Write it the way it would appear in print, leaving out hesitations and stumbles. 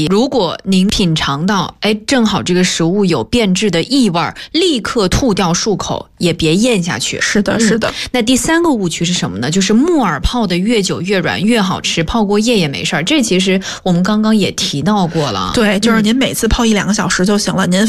如果您品尝到正好这个食物有变质的异味，立刻吐掉漱口，也别咽下去。 是的是的。 那第3个误区是什么呢？就是木耳泡的越久越软越好吃，泡过夜也没事儿。这其实我们刚刚也提到过了。 对，就是您每次泡1-2个小时就行了，您